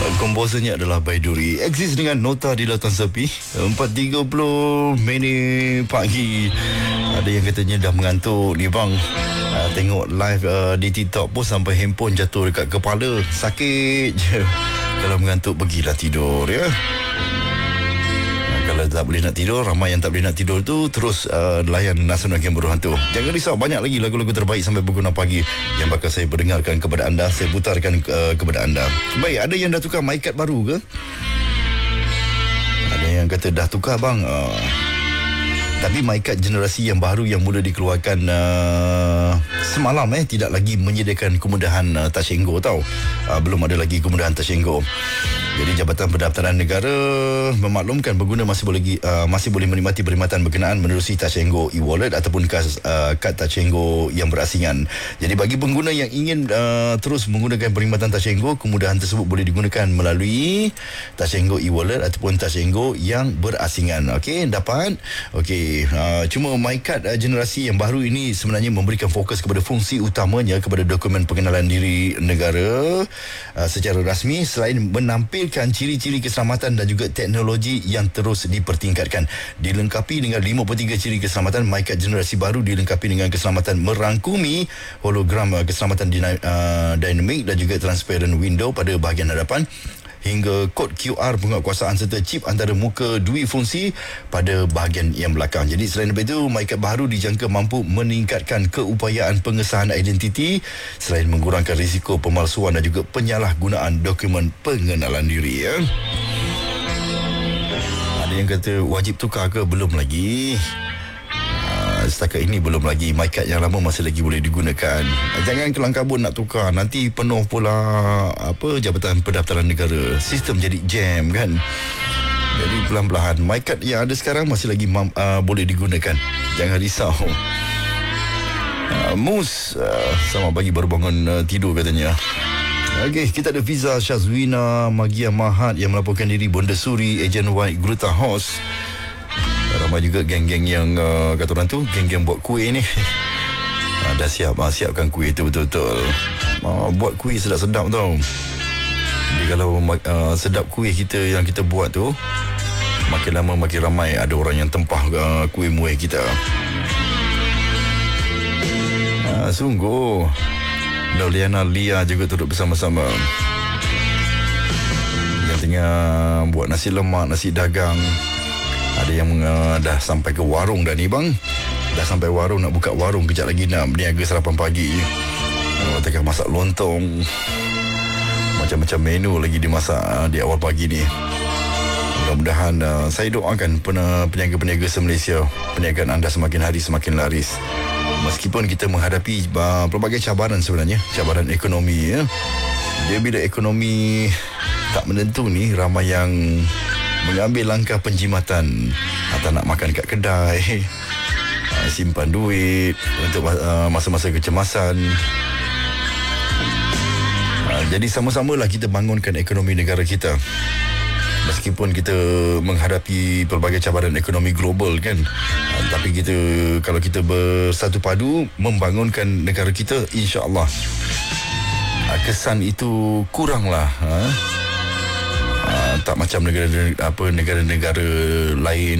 Komposernya adalah Baiduri. Eksis dengan nota di lautan sepi. 4.30 minit pagi. Ada yang katanya dah mengantuk ni bang. Tengok live di TikTok pun sampai handphone jatuh dekat kepala. Sakit je. Kalau mengantuk pergilah tidur ya. Kalau tak boleh nak tidur, ramai yang tak boleh nak tidur tu terus layan Nasional Game Berhantu. Jangan risau, banyak lagi lagu-lagu terbaik sampai pukul 6 pagi yang bakal saya perdengarkan kepada anda, saya putarkan kepada anda. Baik, ada yang dah tukar mic card baru ke? Ada yang kata dah tukar bang. Tapi mic card generasi yang baru yang mula dikeluarkan semalam tidak lagi menyediakan kemudahan touch and go tau. Belum ada lagi kemudahan touch and go. Jadi Jabatan Pendaftaran Negara memaklumkan pengguna masih boleh menikmati perkhidmatan berkenaan menerusi Touch and Go e-wallet ataupun kad Touch and Go yang berasingan. Jadi bagi pengguna yang ingin terus menggunakan perkhidmatan Touch and Go, kemudahan tersebut boleh digunakan melalui Touch and Go e-wallet ataupun Touch and Go yang berasingan. Okey, dapat. Okey, cuma MyCard generasi yang baru ini sebenarnya memberikan fokus kepada fungsi utamanya kepada dokumen pengenalan diri negara secara rasmi, selain menampilkan ciri-ciri keselamatan dan juga teknologi yang terus dipertingkatkan. Dilengkapi dengan 53 ciri keselamatan, MyCard generasi baru dilengkapi dengan keselamatan merangkumi hologram keselamatan dinamik dan juga transparent window pada bahagian hadapan, hingga kod QR penguatkuasaan serta chip antara muka dui fungsi pada bahagian yang belakang. Jadi selain daripada itu, MyCard baru dijangka mampu meningkatkan keupayaan pengesahan identiti selain mengurangkan risiko pemalsuan dan juga penyalahgunaan dokumen pengenalan diri ya. Ada yang kata wajib tukar ke? Belum lagi. Setakat ini belum lagi. MyCard yang lama masih lagi boleh digunakan. Jangan kelang kabut nak tukar, nanti penuh pula Jabatan Pendaftaran Negara. Sistem jadi jam kan. Jadi pelan-pelan MyCard yang ada sekarang masih lagi boleh digunakan. Jangan risau. Mus selamat pagi, baru bangun tidur katanya. Okey, kita ada Fiza Syazwina Magia Mahat yang melaporkan diri Bonda Suri, Ejen White Gruta House. Ramai juga geng-geng yang kata orang tu, geng-geng buat kuih ni. Dah siapkan kuih tu betul-betul. Buat kuih sedap-sedap tau. Jadi kalau sedap kuih kita yang kita buat tu, makin lama makin ramai ada orang yang tempah kuih muih kita. Sungguh. Doliana Lia juga turut bersama-sama. Yang tengah buat nasi lemak, nasi dagang. Ada yang dah sampai ke warung dah ni bang. Dah sampai warung, nak buka warung kejap lagi nak berniaga sarapan pagi. Tengah masak lontong. Macam-macam menu lagi dimasak di awal pagi ni. Mudah-mudahan saya doakan peniaga-peniaga se-Malaysia, perniagaan anda semakin hari semakin laris. Meskipun kita menghadapi pelbagai cabaran sebenarnya, cabaran ekonomi ya. Dia bila ekonomi tak menentu ni, ramai yang mengambil langkah penjimatan atau nak makan kat kedai, simpan duit untuk masa-masa kecemasan. Jadi sama-samalah kita bangunkan ekonomi negara kita. Meskipun kita menghadapi pelbagai cabaran ekonomi global kan, tapi kalau kita bersatu padu membangunkan negara kita, insya-Allah kesan itu kuranglah. Tak macam negara-negara lain